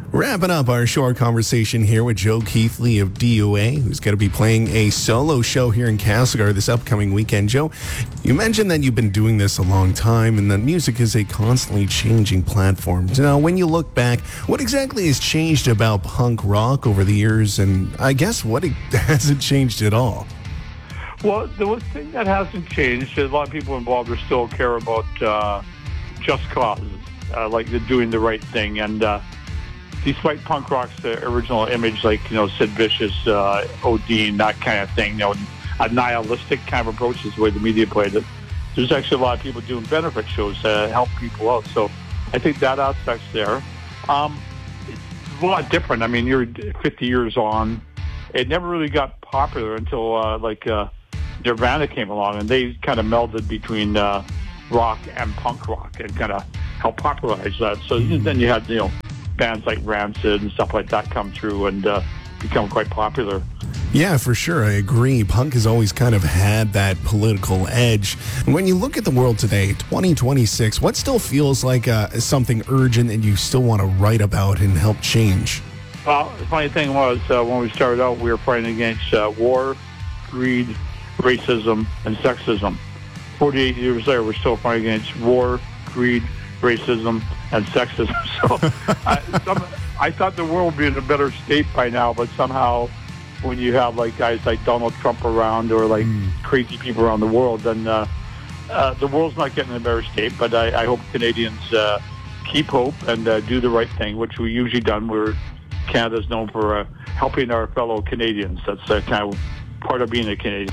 Wrapping up our short conversation here with Joe Keithley of DOA, who's going to be playing a solo show here in Castlegar this upcoming weekend. Joe, you mentioned that you've been doing this a long time and that music is a constantly changing platform. Now, when you look back, what exactly has changed about punk rock over the years? And I guess what hasn't changed at all? Well, the one thing that hasn't changed is a lot of people involved still care about just causes, like they're doing the right thing. And despite punk rock's original image, like, Sid Vicious, Odin, that kind of thing, a nihilistic kind of approach is the way the media played it. There's actually a lot of people doing benefit shows to help people out. So I think that aspect's there. It's a lot different. I mean, you're 50 years on. It never really got popular until, Nirvana came along, and they kind of melded between rock and punk rock and kind of helped popularize that. So then you had, bands like Rancid and stuff like that come through and become quite popular. Yeah, for sure. I agree. Punk has always kind of had that political edge. And when you look at the world today, 2026, what still feels like something urgent that you still want to write about and help change? Well, the funny thing was, when we started out, we were fighting against war, greed, racism, and sexism. 48 years later, we're still fighting against war, greed, racism, and sexism. So I thought the world would be in a better state by now, but somehow when you have guys like Donald Trump around or crazy people around the world, then the world's not getting in a better state. But I hope Canadians keep hope and do the right thing, which we usually done. Canada's known for helping our fellow Canadians. That's kind of part of being a Canadian.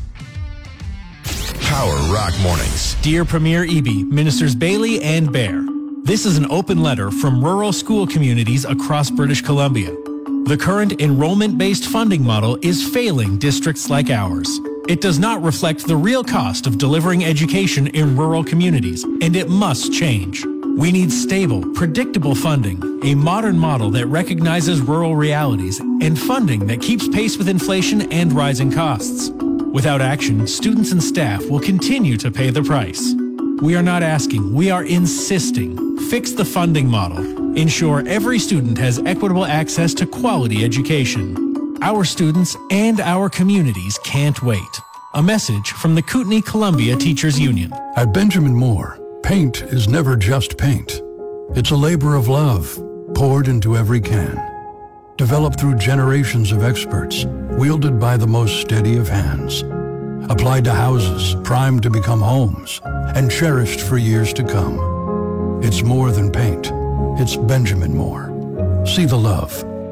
Power Rock Mornings. Dear Premier Eby, Ministers Bailey and Bear, this is an open letter from rural school communities across British Columbia. The current enrollment-based funding model is failing districts like ours. It does not reflect the real cost of delivering education in rural communities, and it must change. We need stable, predictable funding, a modern model that recognizes rural realities, and funding that keeps pace with inflation and rising costs. Without action, students and staff will continue to pay the price. We are not asking, we are insisting. Fix the funding model. Ensure every student has equitable access to quality education. Our students and our communities can't wait. A message from the Kootenay Columbia Teachers Union. At Benjamin Moore, paint is never just paint. It's a labor of love, poured into every can. Developed through generations of experts, wielded by the most steady of hands. Applied to houses, primed to become homes, and cherished for years to come. It's more than paint. It's Benjamin Moore. See the love.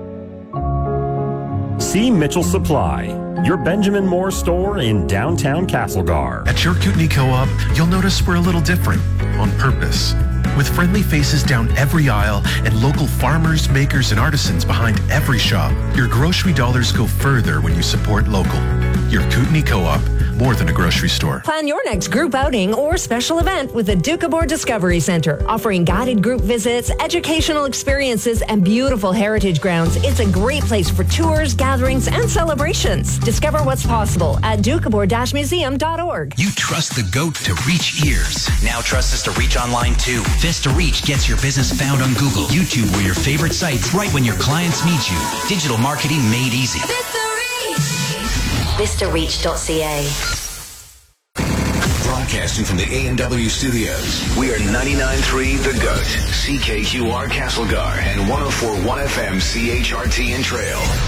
See Mitchell Supply, your Benjamin Moore store in downtown Castlegar. At your Kootenay Co-op, you'll notice we're a little different, on purpose. With friendly faces down every aisle and local farmers, makers, and artisans behind every shop, your grocery dollars go further when you support local. Your Kootenay Co-op, more than a grocery store. Plan your next group outing or special event with the Doukhobor Discovery Center. Offering guided group visits, educational experiences, and beautiful heritage grounds, it's a great place for tours, gatherings, and celebrations. Discover what's possible at doukhobor-museum.org. You trust the GOAT to reach ears. Now trust us to reach online too. Vista Reach gets your business found on Google, YouTube, or your favorite sites right when your clients meet you. Digital marketing made easy. VistaReach.ca. Broadcasting from the A&W studios, we are 99.3 The GOAT, CKQR Castlegar, and 104.1 FM CHRT in Trail.